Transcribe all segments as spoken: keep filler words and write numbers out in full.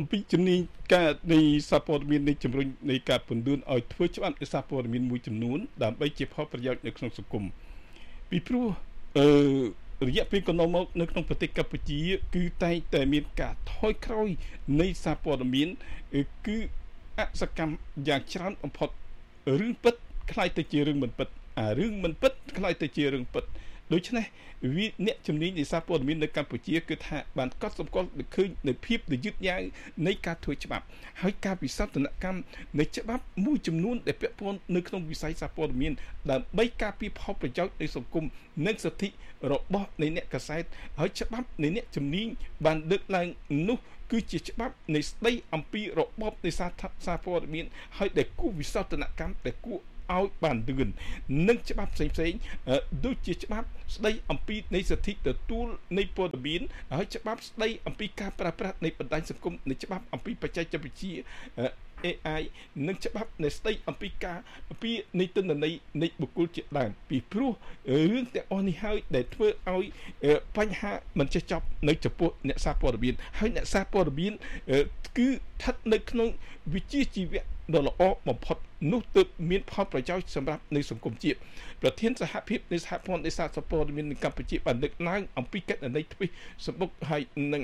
ពីជំនាញការនៃសារព័ត៌មាននៃជំរុញនៃការពន្យល់ឲ្យធ្វើច្បាប់នៃសារព័ត៌មានមួយចំនួនដើម្បីជាផលប្រយោជន៍នៅក្នុងសង្គមពីព្រោះអឺរយៈពេលកន្លងមកនៅក្នុងប្រទេសកម្ពុជាគឺតែងតែមានការថយក្រោយនៃសារព័ត៌មានគឺអសកម្មយ៉ាងច្រើនបំផុតរឿងពិតខ្លាយទៅជារឿងមិនពិតអារឿងមិនពិតខ្លាយទៅជារឿងពិតដូច្នេះវិអ្នកជំនាញនៃសារព័ត៌មាននៅកម្ពុជាគឺថាបានកត់សម្គាល់ឃើញនៅភាពយឺតយ៉ាវនៃការធ្វើច្បាប់ហើយការវិសោធនកម្មនៃច្បាប់មួយចំនួនដែលពាក់ព័ន្ធនៅក្នុងវិស័យសារព័ត៌មានដើម្បីការពារផលប្រយោជន៍នៃសង្គមនិងសិទ្ធិរបស់នៃអ្នកកាសែតហើយច្បាប់នៃអ្នកជំនាញបានលើកឡើងនោះគឺជាច្បាប់នៃស្ដីអំពីរបបនៃសារសារព័ត៌មានហើយដែលគូវិសោធនកម្មដែលគូឲ្យបានលឿននិងច្បាប់ផ្សេងផ្សេងដូចជាច្បាប់ស្ដីអំពីនៃសិទ្ធិទទួលនៃព័ត៌មានហើយច្បាប់ស្ដីអំពីការប្រើប្រាស់នៃបណ្ដាញសង្គមនៃច្បាប់អំពីបច្ចេកវិទ្យា เอ ไอ និងច្បាប់នៃស្ដីអំពីការអំពីនៃទិន្នន័យនៃបុគ្គលជាដើមពីព្រោះរឿងទាំងអស់នេះហើយដែលធ្វើឲ្យបញ្ហាមិនចេះចប់នៅចំពោះអ្នកសារព័ត៌មានហើយអ្នកសារព័ត៌មានគឺស្ថិតនៅក្នុងវិជ្ជាជីវៈដ៏ល្អបំផុតនោះទើបមានផលប្រយោជន៍សម្រាប់នៃសង្គមជាតិប្រធានសហភាពនៃសហព័ន្ធនៃសារព័ត៌មាននៅកម្ពុជាបានលើកឡើងអំពីកណន័យទ្វេសម្បុកហើយនឹង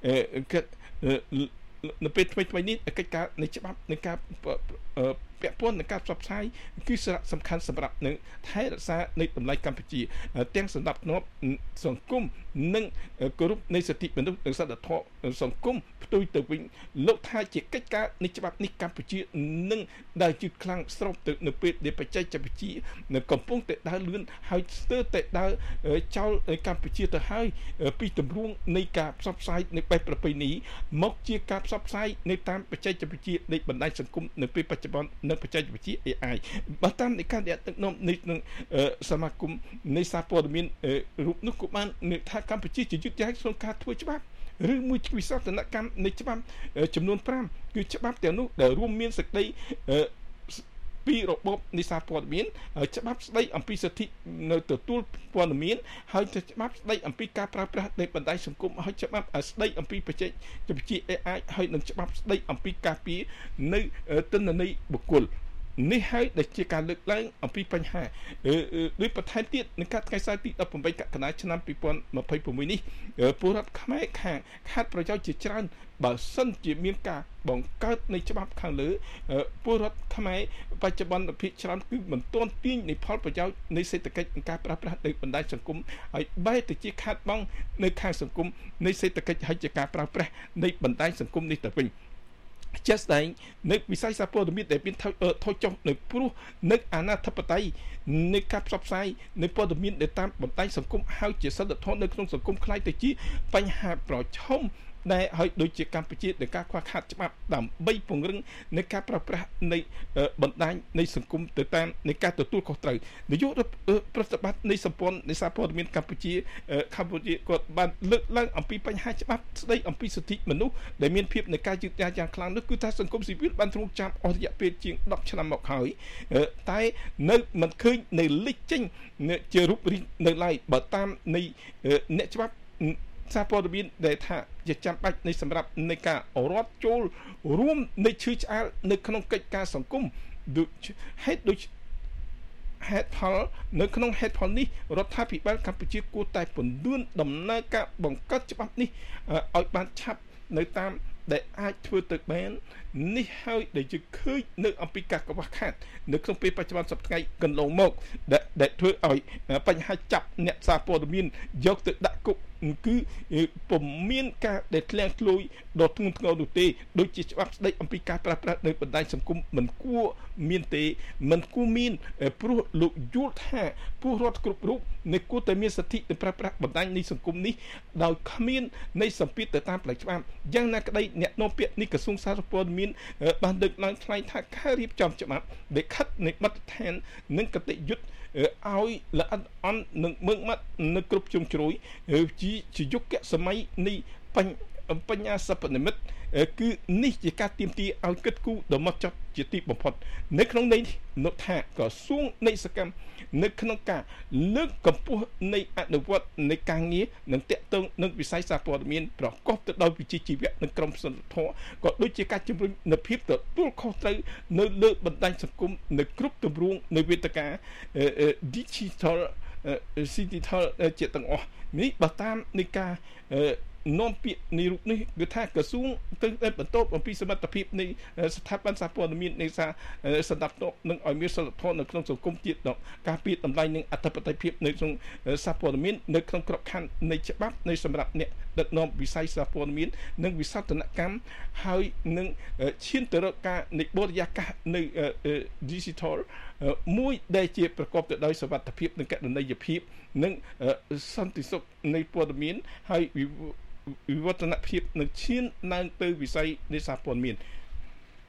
នៅពេលថ្មីថ្មីនេះកិច្ចការនៃច្បាប់នៃការពាក់ព័ន្ធនឹងការផ្សព្វផ្សាយគឺសារៈសំខាន់សម្រាប់នឹងថែរក្សានៃតម្លៃកម្ពុជាទាំងសម្រាប់ធ្នាប់សង្គមនិងគោរពនៃសិទ្ធិមនុស្សនិងសន្តិភាពសង្គមផ្ទុយទៅវិញលោកថាជាកិច្ចការនៃច្បាប់នេះកម្ពុជានឹងដើរជឿខ្លាំងស្របទៅនៅពេលដែលបច្ចេកវិទ្យានៅកំពុងតែដើរលឿនហើយស្ទើរតែដើរចោលកម្ពុជាទៅហើយពីទម្រង់នៃការផ្សព្វផ្សាយនៃបែបប្រពៃណីមកជាការផ្សព្វផ្សាយនៅតាមបច្ចេកវិទ្យានៃបណ្ដាញសង្គមនៅពេលបច្ចុប្បន្ននៅបច្ចេកវិទ្យា เอ ไอ បើតាមនៃការដឹកនាំនៃសមាគមនៃសារព័ត៌មានរូបនោះក៏បាននិយាយថាកម្ពុជាជាយុទ្ធសាស្ត្រក្នុងការធ្វើច្បាប់ឬមួយវិសោធនកម្មនៃច្បាប់ចំនួនប្រាំគឺច្បាប់ទាំងនោះដែលរួមមានសេចក្តីពីរបបនៃសារព័ត៌មានច្បាប់ស្តីអំពីសិទ្ធិនៅទទួលព័ត៌មានហើយច្បាប់ស្តីអំពីការប្រើប្រាស់នៃបណ្ដាញសង្គមហើយច្បាប់ស្តីអំពីបច្ចេកវិទ្យា เอ ไอ ហើយនិងច្បាប់ស្តីអំពីការពារនៅទិន្នន័យបុគ្គលនេះហើយដែលជាការលើកឡើងអំពីបញ្ហាដោយបន្ថែមទៀតនៅការថ្ងៃសៅរ៍ទីដប់ប្រាំបីកក្កដាឆ្នាំពីរពាន់ម្ភៃប្រាំមួយនេះពលរដ្ឋខ្មែរខាងខាត់ប្រយោជន៍ជាច្រើនបើសិនជាមានការបង្កើតនៃច្បាប់ខាងលើពលរដ្ឋខ្មែរបច្ចុប្បន្នភាគច្រើនគឺមិនទាន់ទាញនៃផលប្រយោជន៍នៃសេដ្ឋកិច្ចនិងការប្រើប្រាស់នៃបណ្ដាញសង្គមហើយបែរទៅជាខាតបង់នៅខាងសង្គមនៃសេដ្ឋកិច្ចហើយជាការប្រើប្រាស់នៃបណ្ដាញសង្គមនេះទៅវិញជាស្ដែងនៅវិស័យសារព័ត៌មានដែលមានថយចុះនៅព្រោះនៅអាណាធិបតេយ្យនៃការផ្សព្វផ្សាយនៃព័ត៌មានដែលតាមបណ្ដាញសង្គមហើយជាសន្តិធម៌នៅក្នុងសង្គមខ្លាយទៅជាបញ្ហាប្រឈមដែលហើយដូចជាកម្ពុជានៃការខ្វះខាតច្បាប់ដើម្បីពង្រឹងនៃការប្រើប្រាស់នៃបណ្ដាញនៃសង្គមទៅតាមនៃការទទួលខុសត្រូវនាយកប្រតិបត្តិនៃសម្ព័ន្ធនៃសារព័ត៌មានកម្ពុជាកម្ពុជាគាត់បានលើកឡើងអំពីបញ្ហាច្បាប់ស្ដីអំពីសិទ្ធិមនុស្សដែលមានភាពនៃការយឺតយ៉ាវយ៉ាងខ្លាំងនោះគឺថាសង្គមស៊ីវិលបានទ្រង់ចាំអស់រយៈពេលជាងដប់ឆ្នាំមកហើយតែនៅមិនឃើញនៅលេចចេញជារូបរាងនៅឡើយបើតាមនៃអ្នកច្បាប់សារព័ត៌មានដែលថាជាចាំបាច់នៃសម្រាប់នៃការរត់ចូលរួមនៃឈឺឆ្អាលនៅក្នុងកិច្ចការសង្គមដូចហេតុដូចហេតុផលនៅក្នុងហេតុផលនេះរដ្ឋាភិបាលកម្ពុជាគួរតែពន្យល់ដំណើរការបង្កើតច្បាប់នេះឲ្យបានឆាប់នៅតាមដែលអាចធ្វើទៅបាននេះហើយដែលយើងឃើញនៅអំពីការកង្វះខាតនៅក្នុងពេលបច្ចុប្បន្នសប្តាហ៍កន្លងមកដែលធ្វើឲ្យបញ្ហាចាប់អ្នកសារព័ត៌មានយកទៅដាក់គុកគឺពុំមានការដែលធ្លាក់ធ្លុយដល់ធ្ងន់ធ្ងរនោះទេដូចជាច្បាប់ស្ដីអំពីការប្រើប្រាស់នៅបណ្ដាញសង្គមមិនគួរមានទេមិនគួរមានព្រោះលោកយល់ថាពលរដ្ឋគ្រប់រូបនៅគួរតែមានសិទ្ធិទៅប្រើប្រាស់បណ្ដាញនៃសង្គមនេះដោយគ្មាននៃសម្ពាធទៅតាមផ្លូវច្បាប់យ៉ាងណាក្ដីអ្នកនាំពាក្យនៃក្រសួងសារព័ត៌មានបានលើកឡើងថ្លែងថាការរៀបចំច្បាប់ដែលខិតនៃបទដ្ឋាននិងកតិយុត្តឲ្យល្អិតអន់នឹងមើងម៉ាត់នៅគ្រប់ជ្រុងជ្រោយជាជាយុគសម័យនៃបញ្បញ្ញាសិប្បនិមិត្តគឺនេះជាការទៀមទាឲ្យគិតគូរដ៏ហ្មត់ចត់ជាទីបំផុតនៅក្នុងន័យនោះថាក្រសួងនៃសកម្មនៅក្នុងការលើកកម្ពស់នៃអនុវត្តនៃការងារនិងតាក់ទងនឹងវិស័យសារព័ត៌មានប្រកបទៅដោយវិជ្ជាជីវៈនិងក្រមសីលធម៌ក៏ដូចជាការជំរុញនូវភាពទទួលខុសត្រូវនៅលើបណ្ដាញសង្គមនៅគ្រប់ទម្រង់នៃវេទិកា digital digital ជាទាំងអស់នេះបើតាមនៃការនាំពាក្យនៃរូបនេះគឺថាក្រសួងទៅបន្តអំពីសមត្ថភាពនៃស្ថាប័នសារព័ត៌មាននៃសារសម្ដាប់ធ្នាប់និងឲ្យមានសិលធម៌នៅក្នុងសង្គមជាតិដល់ការពារតម្លៃនិងអធិបតេយ្យភាពនៅក្នុងសារព័ត៌មាននៅក្នុងក្របខ័ណ្ឌនៃច្បាប់នៃសម្រាប់អ្នកដឹកនាំវិស័យសារព័ត៌មាននិងវិសោធនកម្មហើយនឹងឈានទៅរកការនៃបរិយាកាសនៃ digital មួយដែលជាប្រកបទៅដោយសុវត្ថិភាពនិងកណន័យភាពនិងសន្តិសុខនៃព័ត៌មានហើយវិវត្តនភាពនឹងឈានឡើងទៅវិស័យនៃសារព័ត៌មាន